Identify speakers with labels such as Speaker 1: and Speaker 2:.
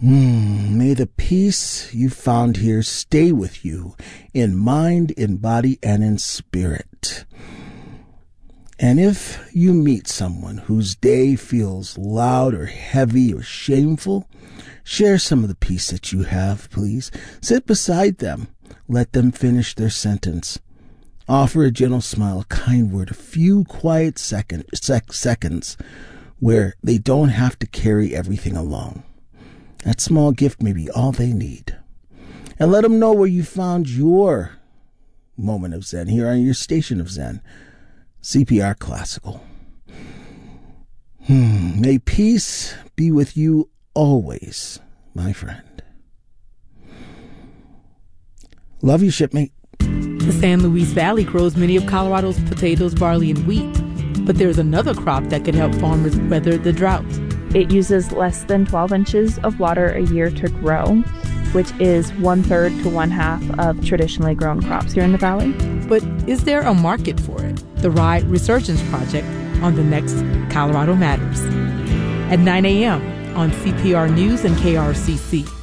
Speaker 1: May the peace you found here stay with you in mind, in body, and in spirit. And if you meet someone whose day feels loud or heavy or shameful, share some of the peace that you have, please. Sit beside them. Let them finish their sentence. Offer a gentle smile, a kind word, a few quiet seconds where they don't have to carry everything alone. That small gift may be all they need. And let them know where you found your moment of Zen, here on your station of Zen, CPR Classical. May peace be with you always, my friend. Love you, shipmate.
Speaker 2: The San Luis Valley grows many of Colorado's potatoes, barley, and wheat. But there's another crop that could help farmers weather the drought.
Speaker 3: It uses less than 12 inches of water a year to grow, which is 1/3 to 1/2 of traditionally grown crops here in the valley.
Speaker 2: But is there a market for it? The Rye Resurgence Project on the next Colorado Matters at 9 a.m. on CPR News and KRCC.